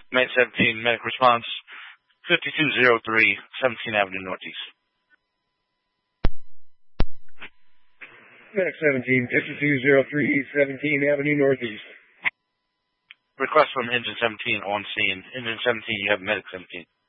Med 17, medic response, 5203, 17th Avenue Northeast. Medic 17, 5203, 17th Avenue Northeast. Request from Engine 17 on scene. Engine 17, you have Medic 17.